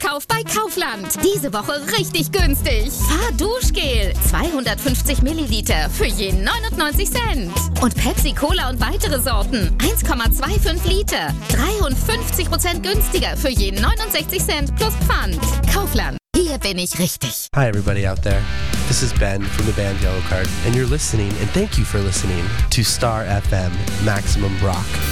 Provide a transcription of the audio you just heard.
Vorverkauf bei Kaufland. Diese Woche richtig günstig. Fahrduschgel 250 Milliliter für je 99 Cent. Und Pepsi Cola und weitere Sorten 1,25 Liter. 53% günstiger für je 69 Cent plus Pfand. Kaufland. Hier bin ich richtig. Hi everybody out there. This is Ben from the band Yellowcard, and you're listening, and thank you for listening, to Star FM Maximum Rock.